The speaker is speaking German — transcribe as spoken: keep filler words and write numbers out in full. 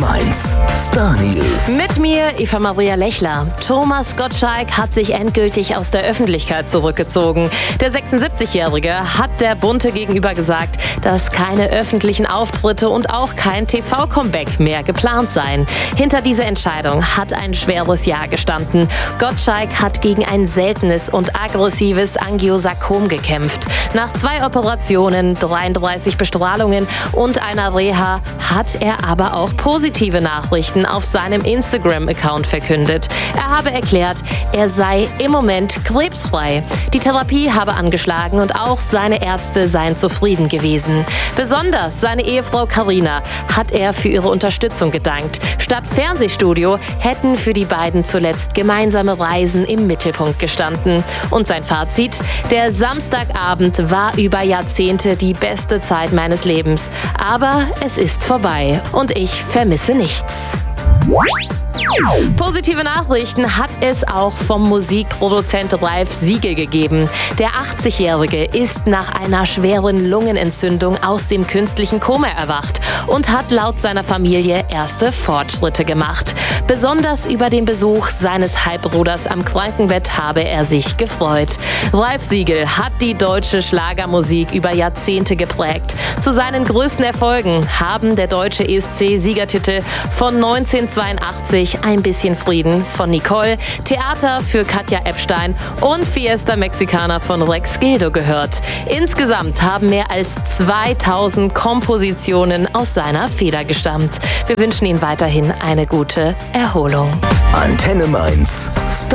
Mainz, Star News. Mit mir, Eva Maria Lechler. Thomas Gottschalk hat sich endgültig aus der Öffentlichkeit zurückgezogen. Der sechsundsiebzigjährige hat der Bunte gegenüber gesagt, dass keine öffentlichen Auftritte und auch kein T V-Comeback mehr geplant seien. Hinter dieser Entscheidung hat ein schweres Ja gestanden. Gottschalk hat gegen ein seltenes und aggressives Angiosarkom gekämpft. Nach zwei Operationen, dreiunddreißig Bestrahlungen und einer Reha hat er aber auch positive Nachrichten auf seinem Instagram-Account verkündet. Er habe erklärt, er sei im Moment krebsfrei. Die Therapie habe angeschlagen und auch seine Ärzte seien zufrieden gewesen. Besonders seine Ehefrau Carina hat er für ihre Unterstützung gedankt. Statt Fernsehstudio hätten für die beiden zuletzt gemeinsame Reisen im Mittelpunkt gestanden. Und sein Fazit: Der Samstagabend war über Jahrzehnte die beste Zeit meines Lebens. Aber es ist vorbei und ich vermisse nichts. Positive Nachrichten hat es auch vom Musikproduzent Ralf Siegel gegeben. Der achtzigjährige ist nach einer schweren Lungenentzündung aus dem künstlichen Koma erwacht und hat laut seiner Familie erste Fortschritte gemacht. Besonders über den Besuch seines Halbbruders am Krankenbett habe er sich gefreut. Ralf Siegel hat die deutsche Schlagermusik über Jahrzehnte geprägt. Zu seinen größten Erfolgen haben der deutsche E S C-Siegertitel von neunzehnhundertzweiundachtzig, Ein bisschen Frieden von Nicole, Theater für Katja Epstein und Fiesta Mexicana von Rex Gildo gehört. Insgesamt haben mehr als zweitausend Kompositionen aus seiner Feder gestammt. Wir wünschen Ihnen weiterhin eine gute Erholung. Antenne Mainz.